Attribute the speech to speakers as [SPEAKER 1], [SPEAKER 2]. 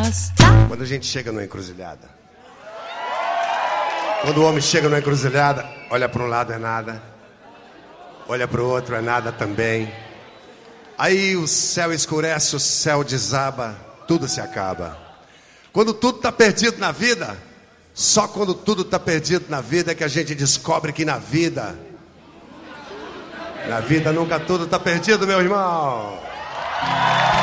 [SPEAKER 1] Quando a gente chega numa encruzilhada, quando o homem chega numa encruzilhada, olha para um lado é nada, olha para o outro é nada também. Aí o céu escurece, o céu desaba, tudo se acaba. Quando tudo está perdido na vida, só quando tudo está perdido na vida é que a gente descobre que na vida nunca tudo está perdido, meu irmão.